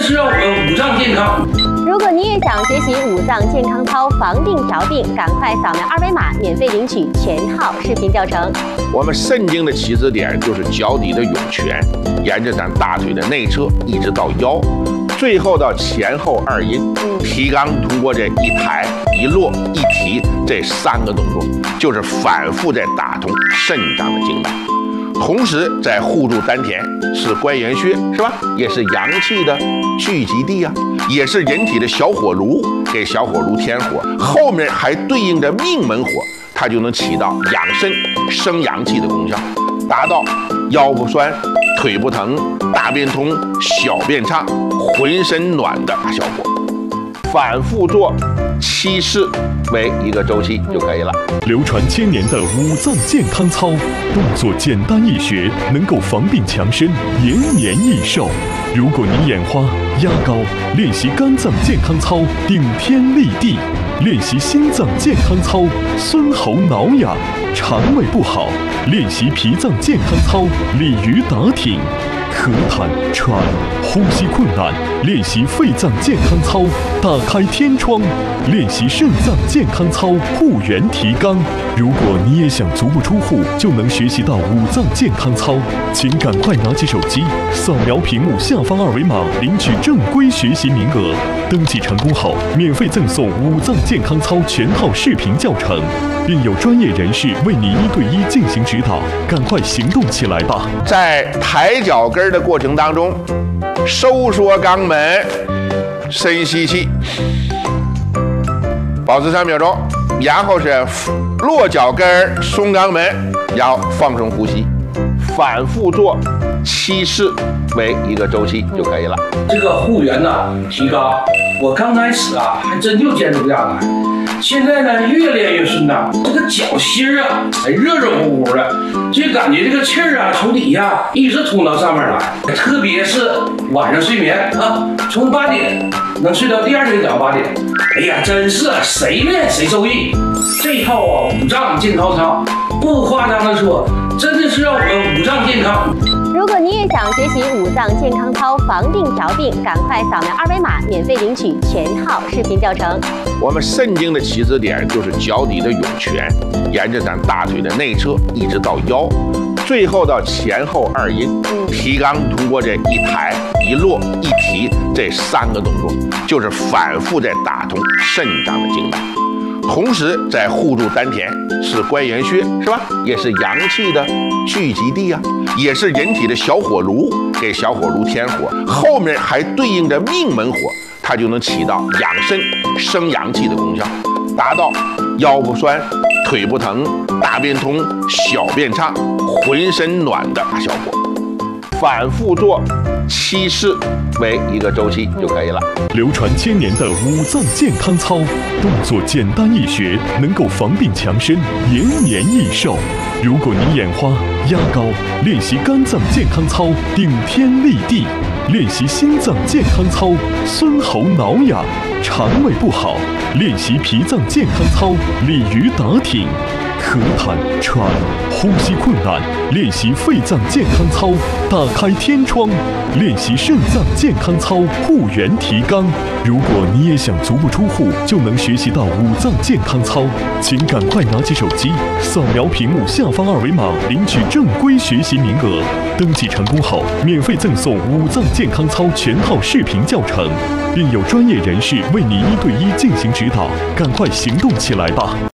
是让我们五脏健康。 如果你也想学习五脏健康操防病调病，赶快扫描2维码，免费领取全套视频教程。 我们肾经的起始点就是脚底的涌泉，沿着咱大腿的内侧一直到腰，最后到前后2阴。提肛通过这一抬一落一提这3个动作，就是反复在打通肾脏的经脉。同时在护住丹田，是关元穴，是吧？也是阳气的聚集地啊，也是人体的小火炉，给小火炉添火。后面还对应着命门火，它就能起到养肾、生阳气的功效，达到腰不酸、腿不疼、大便通、小便畅、浑身暖的大效果。反复做7式为一个周期就可以了。 流传1000年的五脏健康操，动作简单易学，能够防病强身，延年益寿。如果你眼花、压高，练习肝脏健康操，顶天立地；练习心脏健康操，孙喉挠痒；肠胃不好，练习脾脏健康操，鲤鱼打挺；咳痰、喘、呼吸困难，练习肺脏健康操，打开天窗；练习肾脏健康操，护元提肛。如果你也想足不出户就能学习到五脏健康操，请赶快拿起手机，扫描屏幕下方2维码，领取正规学习名额。登记成功后，免费赠送五脏健康操全套视频教程，并有专业人士为你1对1进行指导。赶快行动起来吧！ 在抬脚跟的过程当中，收缩肛门，深吸气，保持3秒钟，然后是落脚跟，松肛门，然后放松呼吸，反复做7式为一个周期就可以了。 这个护元呢提高，我刚开始啊还真就坚持不下来，现在呢越练越顺当，这个脚心啊还热热乎乎的，就感觉这个气儿啊从底下一直通到上面来，特别是晚上睡眠啊，从8点能睡到第2天早上8点，哎呀，真是谁练谁受益。这套啊五脏健康操，不夸张的说，真的是让我们五脏健康。 如果你也想学习五脏健康操防病调病，赶快扫描2维码，免费领取全套视频教程。 我们肾经的起始点就是脚底的涌泉，沿着咱大腿的内侧一直到腰，最后到前后2阴。提肛通过这一抬一落一提这3个动作，就是反复在打通肾脏的经脉。同时在护住丹田，是关元穴，是吧？也是阳气的聚集地啊，也是人体的小火炉，给小火炉添火。后面还对应着命门火，它就能起到养肾、生阳气的功效，达到腰不酸、腿不疼、大便通、小便畅、浑身暖的大效果。反复做7式为一个周期就可以了。 流传1000年的五脏健康操，动作简单易学，能够防病强身，延年益寿。如果你眼花、压高，练习肝脏健康操，顶天立地；练习心脏健康操，孙喉挠痒；肠胃不好，练习脾脏健康操，鲤鱼打挺；咳痰、喘、呼吸困难，练习肺脏健康操，打开天窗；练习肾脏健康操，护元提肛。如果你也想足不出户就能学习到五脏健康操，请赶快拿起手机，扫描屏幕下方2维码，领取正规学习名额。登记成功后，免费赠送五脏健康操全套视频教程，并有专业人士为你1对1进行指导。赶快行动起来吧！